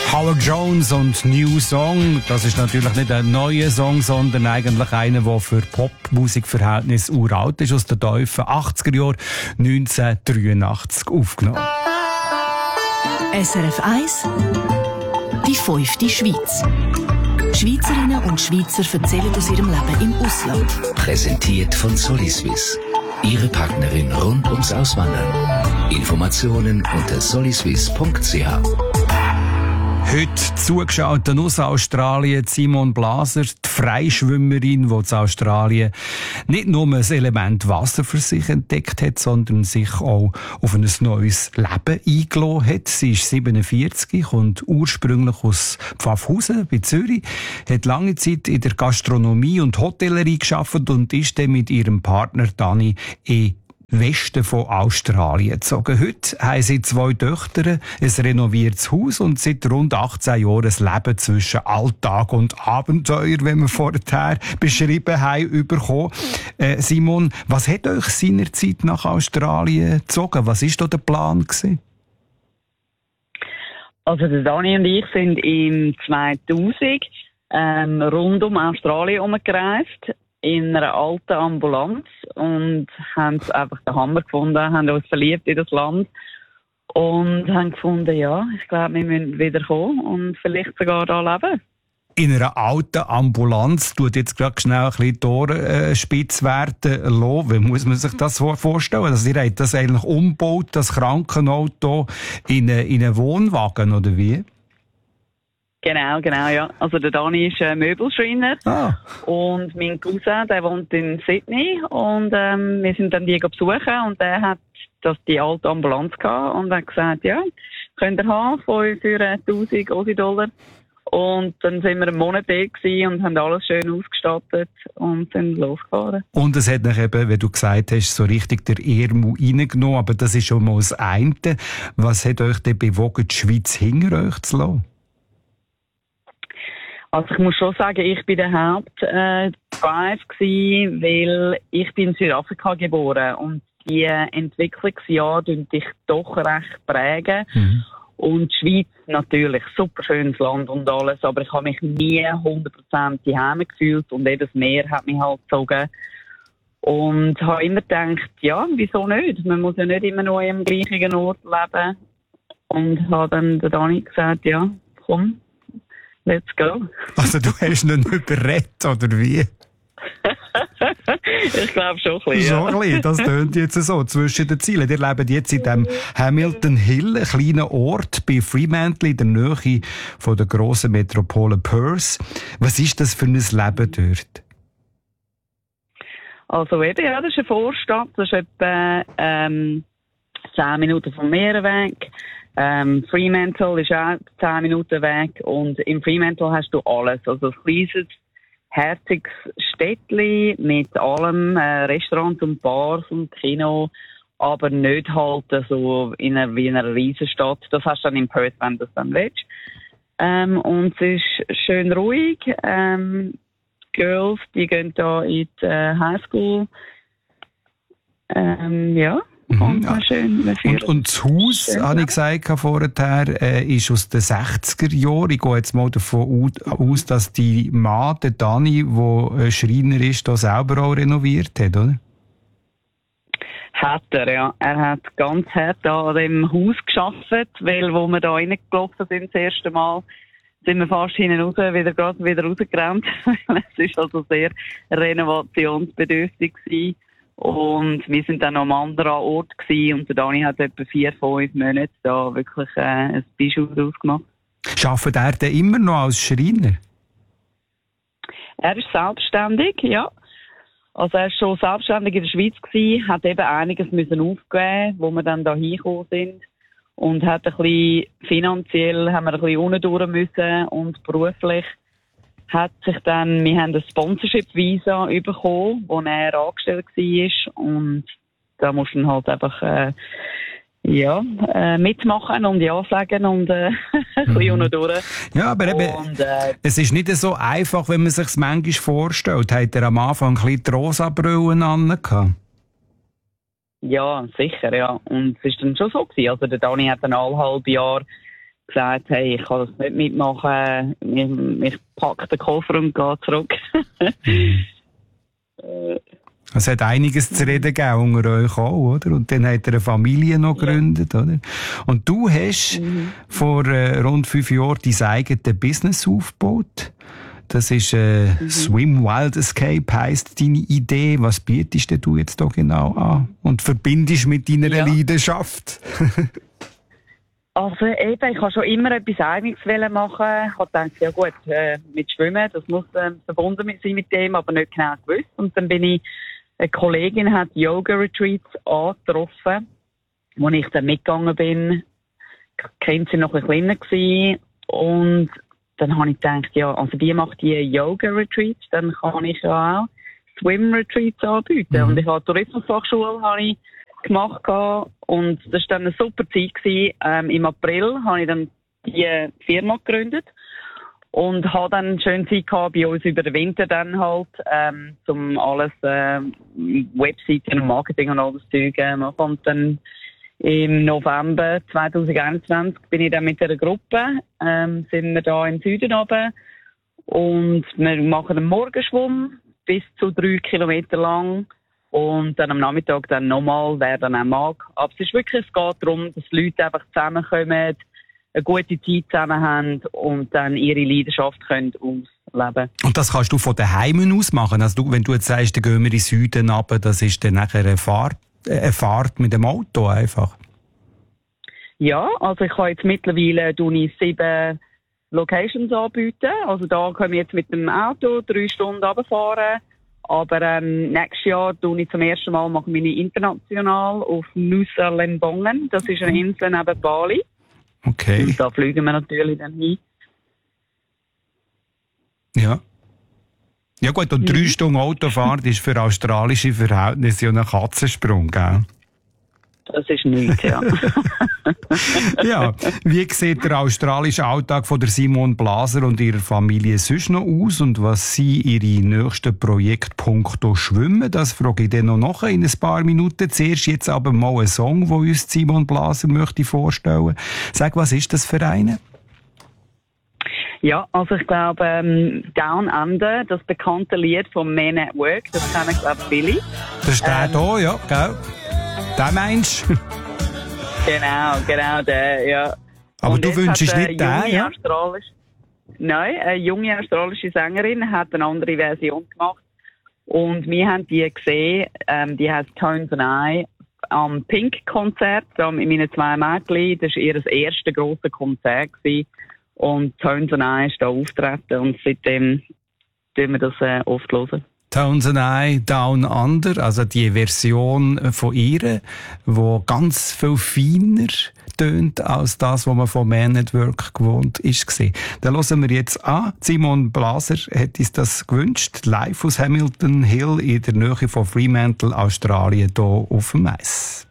Howard Jones und New Song, das ist natürlich nicht ein neuer Song, sondern eigentlich einer, der für Popmusikverhältnisse uralt ist, aus den tiefen 80er Jahren 1983 aufgenommen. SRF 1 Die 5. Schweiz. Schweizerinnen und Schweizer erzählen aus ihrem Leben im Ausland. Präsentiert von Soliswiss. Ihre Partnerin rund ums Auswandern. Informationen unter soliswiss.ch. Heute zugeschaut aus Australien Simone Blaser, die Freischwimmerin, die in Australien nicht nur ein Element Wasser für sich entdeckt hat, sondern sich auch auf ein neues Leben eingelassen hat. Sie ist 47 und ursprünglich aus Pfaffhausen bei Zürich, hat lange Zeit in der Gastronomie und Hotellerie gearbeitet und ist dann mit ihrem Partner Dani Westen von Australien gezogen. Heute haben sie 2 Töchter, ein renoviertes Haus und seit rund 18 Jahren ein Leben zwischen Alltag und Abenteuer, wie wir vorher beschrieben haben, bekommen. Simon, was hat euch seinerzeit nach Australien gezogen? Was war da der Plan gewesen? Also der Dani und ich sind im 2000 rund um Australien herumgereist, in einer alten Ambulanz und haben es einfach den Hammer gefunden, haben uns verliebt in das Land und haben gefunden, ja, ich glaube, wir müssen wieder kommen und vielleicht sogar da leben. In einer alten Ambulanz tut jetzt gerade schnell ein bisschen die Ohren spitz werden lassen. Wie muss man sich das vorstellen? Also ihr habt das eigentlich umgebaut, das Krankenauto, in einen Wohnwagen, oder wie? Genau, ja. Also der Dani ist Möbelschreiner und mein Cousin, der wohnt in Sydney und wir sind dann die besuchen und der hat die alte Ambulanz gehabt und hat gesagt, ja, könnt ihr haben für 1'000 Aussie-Dollar. Und dann sind wir einen Monat da gewesen und haben alles schön ausgestattet und sind losgefahren. Und es hat nach eben, wie du gesagt hast, so richtig der Ärmel reingenommen, aber das ist schon mal das eine. Was hat euch denn bewogen, die Schweiz hinter euch zu lassen? Also ich muss schon sagen, ich bin der Hauptdrive gewesen, weil ich bin in Südafrika geboren und die Entwicklungsjahre prägen dich doch recht prägen. Mhm. Und die Schweiz natürlich, super schönes Land und alles, aber ich habe mich nie 100% daheim gefühlt und eben das Meer hat mich halt gezogen. Und habe immer gedacht, ja, wieso nicht? Man muss ja nicht immer nur im gleichen Ort leben. Und habe dann der Dani gesagt, ja, komm. Let's go. Also du hast ihn nicht überredet, oder wie? Ich glaube schon ein bisschen, Schon ein bisschen, das tönt jetzt so, zwischen den Zielen. Ihr lebt jetzt in dem Hamilton Hill, einem kleinen Ort bei Fremantle, in der Nähe von der grossen Metropole Perth. Was ist das für ein Leben dort? Also eben, ja, das ist eine Vorstadt, das ist etwa 10 Minuten vom Meer weg. Fremantle ist auch 10 Minuten weg und im Fremantle hast du alles. Also ein kleines, herziges Städtchen mit allem, Restaurants und Bars und Kino, aber nicht halt so wie in einer Riesenstadt. Das hast du dann in Perth, wenn du das dann willst. Und es ist schön ruhig. Girls, die gehen da in die Highschool. Ja. Und das Haus, habe ich gesagt vorher, ist aus den 60er Jahren. Ich gehe jetzt mal davon aus, dass die Mann, der Dani, der Schreiner ist, da selber auch renoviert hat, oder? Hat er, ja. Er hat ganz hart an dem Haus gearbeitet, weil, wo wir da reingelaufen sind, das erste Mal, sind wir fast hinten raus, wieder rausgerannt. Es war also sehr renovationsbedürftig gewesen. Und wir sind dann noch am anderen Ort gewesen und der Dani hat etwa 4-5 Monate da wirklich ein Bijou draus gemacht. Arbeitet er denn immer noch als Schreiner? Er ist selbstständig, ja. Also er ist schon selbstständig in der Schweiz gewesen, hat eben einiges müssen aufgeben, wo wir dann da hingekommen sind. Und hat ein bisschen finanziell, haben wir ein bisschen unten durch müssen und beruflich hat sich dann, wir haben ein Sponsorship-Visa bekommen, wo er angestellt war und da musst du dann halt einfach mitmachen und ja sagen und ein bisschen unten durch. Ja, aber eben, es ist nicht so einfach, wenn man sich es manchmal vorstellt. Hat er am Anfang ein bisschen die Rosa-Brillen angehabt? Ja, sicher, ja. Und es ist dann schon so gewesen. Also der Dani hat dann alle halbe Jahr gesagt, hey, ich kann das nicht mitmachen, ich packe den Koffer und gehe zurück. Es hat einiges zu reden gegeben unter euch auch, oder? Und dann hat er eine Familie noch gegründet, oder? Und du hast vor rund 5 Jahren dein eigenes Business aufgebaut. Das ist Swim Wild Escape heisst deine Idee. Was bietest du jetzt da genau an? Und verbindest mit deiner Leidenschaft? Also eben, ich habe schon immer etwas Eigenes machen. Ich habe gedacht, ja gut, mit Schwimmen, das muss verbunden sein mit dem, aber nicht genau gewusst. Und dann bin ich, eine Kollegin hat Yoga-Retreats angetroffen, wo ich dann mitgegangen bin. Kind sie noch ein kleiner gewesen. Und dann habe ich gedacht, ja, also die macht die Yoga-Retreats, dann kann ich ja auch Swim-Retreats anbieten. Und ich habe Tourismusfachschule gemacht und das war dann eine super Zeit gewesen. Im April habe ich dann die Firma gegründet und habe dann eine schöne Zeit gehabt bei uns über den Winter dann halt, um alles, Webseiten und Marketing und all das Zeug machen. Und dann im November 2021 bin ich dann mit einer Gruppe, sind wir da im Süden runter und wir machen einen Morgenschwumm bis zu 3 Kilometer lang. Und dann am Nachmittag dann nochmal, wer dann auch mag. Aber es ist wirklich, es geht darum, dass Leute einfach zusammenkommen, eine gute Zeit zusammen haben und dann ihre Leidenschaft können ausleben. Und das kannst du von daheim aus machen? Also wenn du jetzt sagst, dann gehen wir in den Süden runter, das ist dann nachher eine Fahrt mit dem Auto einfach? Ja, also ich kann jetzt mittlerweile 7 Locations anbieten. Also da können wir jetzt mit dem Auto 3 Stunden runterfahren. Aber nächstes Jahr tue ich zum ersten Mal mache ich international auf Nusa Lembongan. Das ist eine Insel neben Bali. Okay. Und da fliegen wir natürlich dann hin. Ja. Ja gut, und 3 Stunden Autofahrt ist für australische Verhältnisse ja ein Katzensprung, gell? Das ist nichts, ja. Ja, wie sieht der australische Alltag von der Simone Blaser und ihrer Familie sonst noch aus und was sind ihre nächsten Projektpunkte Schwimmen? Das frage ich dann noch nachher in ein paar Minuten. Zuerst jetzt aber mal einen Song, den uns Simone Blaser möchte vorstellen. Sag, was ist das für eine? Ja, also ich glaube, Down Under, das bekannte Lied von Men at Work, das kennen, glaube ich, viele. Das ist der hier, ja, gell? Den meinst du? Genau, der, ja. Aber und du wünschst nicht den, ja? Nein, eine junge australische Sängerin hat eine andere Version gemacht. Und wir haben die gesehen, die heißt Tones and I, am Pink-Konzert, mit meinen 2 Mädchen. Das war ihr erstes grosses Konzert gewesen. Und Tones and I ist da auftreten und seitdem tun wir das oft hören. Tones and I, Down Under, also die Version von ihr, die ganz viel feiner tönt als das, was man von Man at Work gewohnt ist. Dann hören wir jetzt an. Simone Blaser hat uns das gewünscht, live aus Hamilton Hill in der Nähe von Fremantle, Australien, hier auf dem Eis.